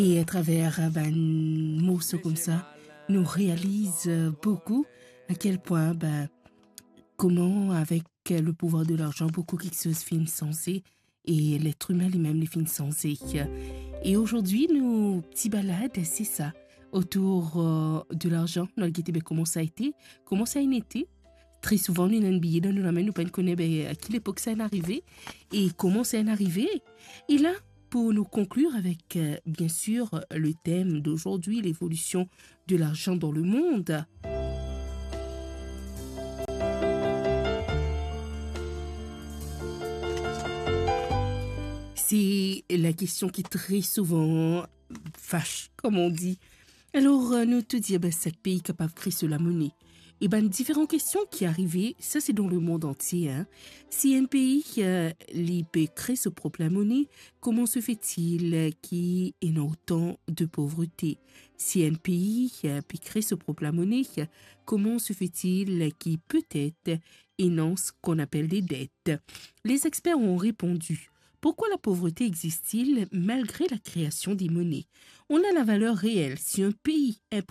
Et à travers morceaux comme ça, nous réalise beaucoup à quel point, comment avec le pouvoir de l'argent, beaucoup quelque chose finit censé et l'être humain lui-même les finit censé. Et aujourd'hui, nos petits balades, c'est ça, autour de l'argent, dans le Guété, comment ça a été. Très souvent, nous avons un billet dans la main, nous ne connaissons pas à quelle époque ça est arrivé et comment ça est arrivé. Et là, pour nous conclure avec, bien sûr, le thème d'aujourd'hui, l'évolution de l'argent dans le monde. C'est la question qui très souvent fâche, comme on dit. Alors, nous te disons, chaque pays capable de créer sur la monnaie. Et différentes questions qui arrivaient, ça c'est dans le monde entier. Hein. Si un pays peut créer sa propre monnaie, comment se fait-il qu'il ait autant de pauvreté? Si un pays peut créer sa propre monnaie, comment se fait-il qu'il peut-être ait ce qu'on appelle des dettes? Les experts ont répondu. Pourquoi la pauvreté existe-t-il malgré la création des monnaies? On a la valeur réelle. Si un pays